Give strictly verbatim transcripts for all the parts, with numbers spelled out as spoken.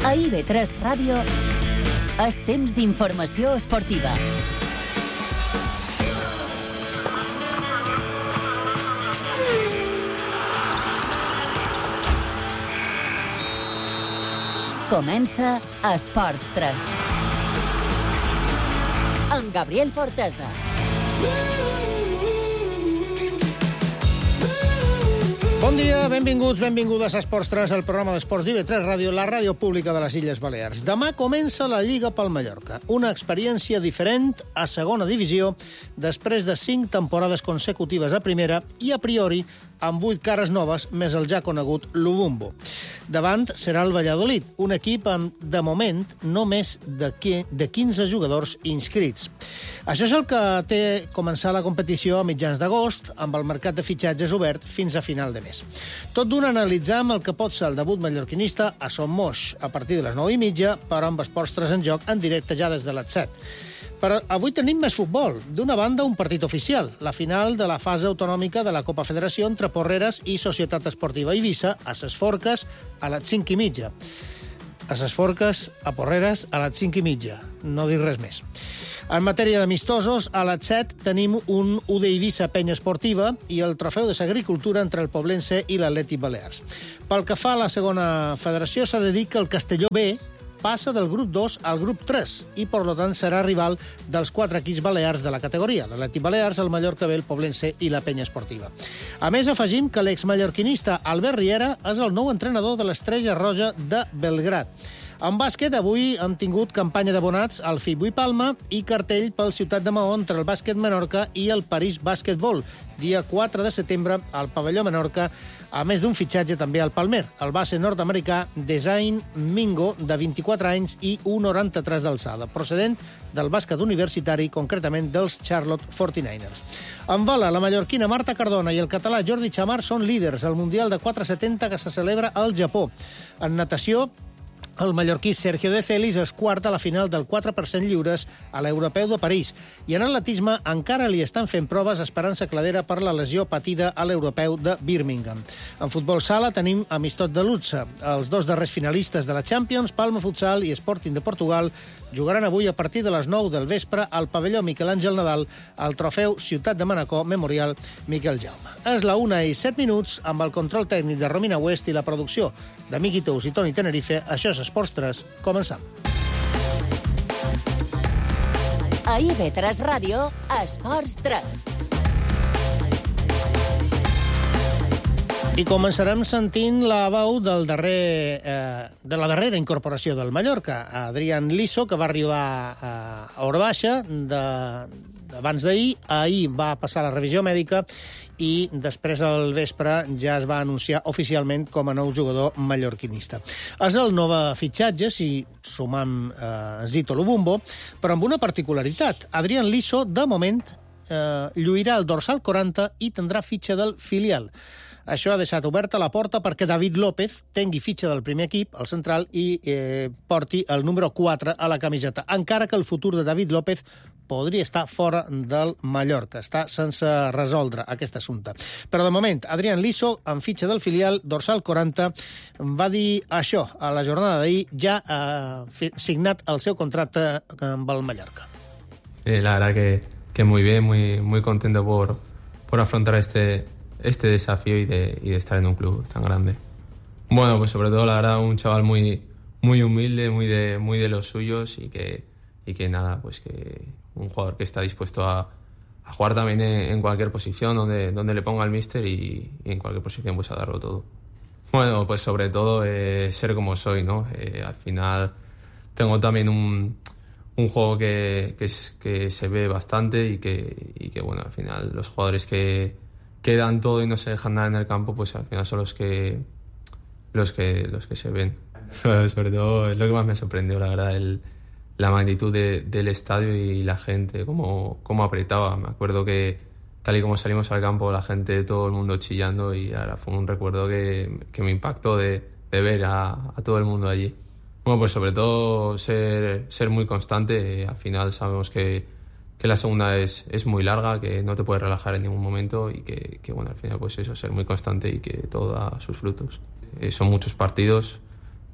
A I V tres Ràdio és temps d'informació esportiva. Comença Esports tres. Amb Gabriel Fortesa. Bon dia, benvinguts, benvingudes a Esports tres, el programa d'esports d'I V tres Ràdio, la ràdio pública de les Illes Balears. Demà comença la Lliga pel Mallorca, una experiència diferent a segona divisió després de cinc temporades consecutives a primera i, a priori, amb vuit cares noves, més el ja conegut Lubumbo. Davant serà el Valladolid, un equip amb, de moment, no més de quinze jugadors inscrits. Això és el que té començar la competició a mitjans d'agost, amb el mercat de fitxatges obert fins a final de mes. Tot d'un analitzar amb el que pot ser el debut mallorquinista a Son Moix, a partir de les nou i mitja, però amb Esports tres en joc en directe ja des de les set. Però avui tenim més futbol. D'una banda, un partit oficial, la final de la fase autonòmica de la Copa Federació entre Porreres i Societat Esportiva Eivissa a Ses Forques a les cinc i mitja. A Ses Forques, a Porreres, a les cinc i mitja. No dir res més. En matèria d'amistosos, a les set tenim un U D Eivissa Penya Esportiva i el trofeu de l'agricultura entre el Poblense i l'Atlètic Balears. Pel que fa a la segona federació, s'ha de dir que el Castelló B passa del grup dos al grup tres i, per tant, serà rival dels quatre equips balears de la categoria, l'Atlètic Balears, el Mallorca B, el Poblense i la Penya Esportiva. A més, afegim que l'exmallorquinista Albert Riera és el nou entrenador de l'Estrella Roja de Belgrat. En bàsquet, avui hem tingut campanya d'abonats al F I B Palma i cartell pel Ciutat de Maó entre el Bàsquet Menorca i el París Bàsquetbol, dia quatre de setembre al pavelló Menorca, a més d'un fitxatge també al Palmer, el base nord-americà Design Mingo, de vint-i-quatre anys i un coma noranta-tres d'alçada, procedent del bàsquet universitari, concretament dels Charlotte quaranta-nou ers. En bola, la mallorquina Marta Cardona i el català Jordi Chamar són líders al Mundial de quatre setanta que se celebra al Japó. En natació, el mallorquí Sergio de Celis és quart a la final del quatre per cent lliures a l'Europeu de París. I en atletisme encara li estan fent proves Esperança Cladera per la lesió patida a l'Europeu de Birmingham. En futbol sala tenim amistot de luxe. Els dos darrers finalistes de la Champions, Palma Futsal i Sporting de Portugal, jugaran avui a partir de les nou del vespre al pavelló Miquel Àngel Nadal al trofeu Ciutat de Manacor Memorial Miquel Jaume. És la una i set minuts, amb el control tècnic de Romina West i la producció de Miqui Tous i Toni Tenerife. Això és Esports tres. Començam. A I V tres Ràdio, Esports tres. I començarem sentint la veu del darrer, eh, de la darrera incorporació del Mallorca, Adrián Liso, que va arribar a Orbaixa abans d'ahir. Ahir va passar la revisió mèdica i després al vespre ja es va anunciar oficialment com a nou jugador mallorquinista. És el nou fitxatge, si sumam eh, Zito Lubumbo, però amb una particularitat. Adrián Liso, de moment, eh, lluirà el dorsal quaranta i tindrà fitxa del filial. Això ha deixat oberta la porta perquè David López tingui fitxa del primer equip, el central, i eh, porti el número quatre a la camiseta, encara que el futur de David López podria estar fora del Mallorca. Està sense resoldre aquest assumpte. Però de moment, Adrián Liso, amb fitxa del filial, dorsal quaranta, va dir això a la jornada d'ahir, ja ha signat el seu contracte amb el Mallorca. Eh, la verdad que, que muy bien, muy, muy contento por, por afrontar este... este desafío y de, y de estar en un club tan grande. Bueno, pues sobre todo, la verdad, un chaval muy, muy humilde, muy de, muy de los suyos y que, y que nada, pues que un jugador que está dispuesto a, a jugar también en, en cualquier posición donde, donde le ponga el míster y, y en cualquier posición pues a darlo todo. Bueno, pues sobre todo eh, ser como soy, ¿no? Eh, al final tengo también un, un juego que, que, es, que se ve bastante y que, y que, bueno, al final los jugadores que que dan todo y no se dejan nada en el campo, pues al final son los que los que los que se ven. Sobre todo es lo que más me sorprendió, la verdad, el, la magnitud de, del estadio y la gente, cómo, cómo apretaba. Me acuerdo que tal y como salimos al campo, la gente, todo el mundo chillando, y ahora fue un recuerdo que, que me impactó de, de ver a, a todo el mundo allí. Bueno, pues sobre todo ser, ser muy constante. Al final sabemos que que la segunda es, es muy larga, que no te puedes relajar en ningún momento y que, que bueno, al final pues eso, ser muy constante y que todo da sus frutos. Eh, son muchos partidos,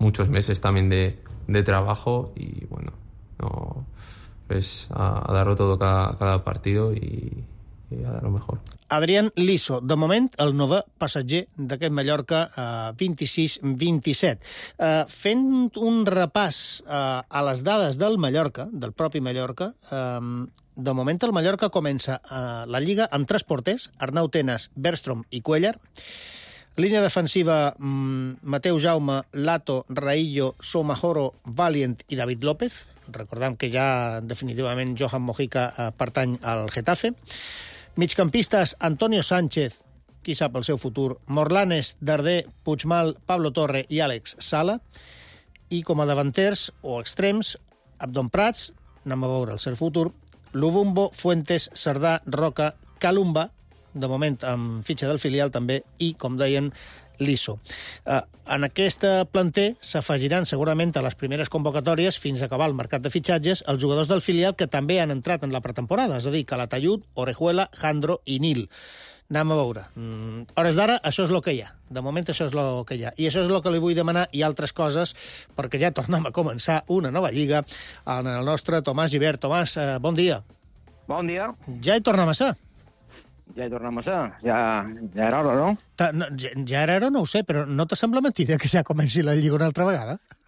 muchos meses también de, de trabajo y bueno, no, pues a, a darlo todo cada, cada partido y, i a dar lo mejor. Adrián Liso, de moment, el novè passatger d'aquest Mallorca eh, vint-i-sis vint-i-set. Eh, fent un repàs eh, a les dades del Mallorca, del propi Mallorca, eh, de moment el Mallorca comença eh, la Lliga amb tres porters, Arnau Tenas, Bergström i Cuéllar. Línia defensiva, mmm, Mateu Jaume, Lato, Raillo, Soumahoro, Valiant i David López. Recordem que ja definitivament Johan Mojica eh, pertany al Getafe. Migcampistes, Antonio Sánchez, qui sap el seu futur, Morlanes, Darder, Puigmal, Pablo Torre i Àlex Sala. I com a davanters o extrems, Abdon Prats, anem a veure el seu futur, Lubumbo, Fuentes, Cerdà, Roca, Calumba, de moment amb fitxa del filial també, i, com deien, Liso. Eh, en aquesta planter s'afegiran segurament a les primeres convocatòries fins a acabar el mercat de fitxatges els jugadors del filial que també han entrat en la pretemporada, és a dir, Calatayud, Orejuela, Jandro i Nil. Anem a veure. Mm, hores d'ara, això és el que hi ha. De moment, això és el que hi ha. I això és el que li vull demanar i altres coses, perquè ja tornem a començar una nova lliga en el nostre Tomàs Gibert. Tomàs, eh, bon dia. Bon dia. Ja hi tornem a ser. Ja hi tornem a ser. Ja, ja era hora, no? Ta, no ja, ja era hora, no ho sé, però no te sembla mentida que ja comenci la Lliga una altra vegada?